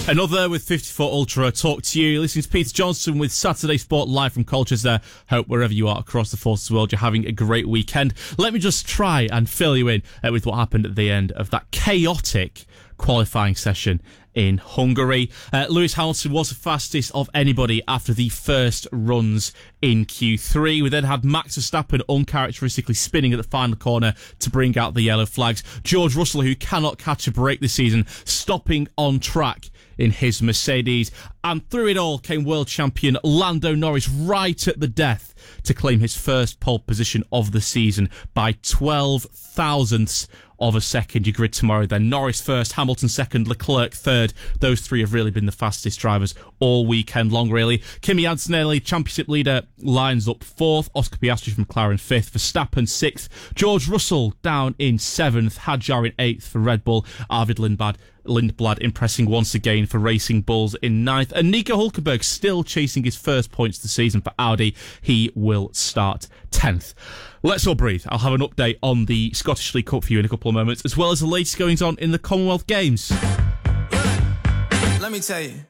Another with 54 Ultra talk to you. Listening to Peter Johnson with Saturday Sport live from Colchester. Hope wherever you are across the forces world, you're having a great weekend. Let me just try and fill you in with what happened at the end of that chaotic qualifying session in Hungary. Lewis Hamilton was the fastest of anybody after the first runs in Q3. We then had Max Verstappen uncharacteristically spinning at the final corner to bring out the yellow flags. George Russell, who cannot catch a break this season, stopping on track in his Mercedes. And through it all came world champion Lando Norris right at the death to claim his first pole position of the season by 12 thousandths of a second. You grid tomorrow then. Norris first, Hamilton second, Leclerc third. Those three have really been the fastest drivers all weekend long, really. Kimi Antonelli, championship leader, lines up fourth. Oscar Piastri from McLaren fifth. Verstappen sixth. George Russell down in seventh. Hadjar in eighth for Red Bull. Arvid Lindblad impressing once again for Racing Bulls in ninth. And Nico Hulkenberg still chasing his first points of the season for Audi. He will start 10th. Let's all breathe. I'll have an update on the Scottish League Cup for you in a couple of moments, as well as the latest goings on in the Commonwealth Games. Let me tell you.